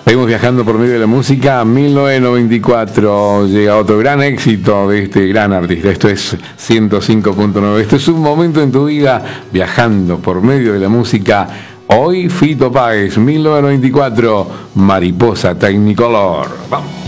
Seguimos viajando por medio de la música. 1994 llega otro gran éxito de este gran artista. Esto es 105.9. Esto es un momento en tu vida viajando por medio de la música. Hoy Fito Páez, 1994, Mariposa Technicolor. Vamos.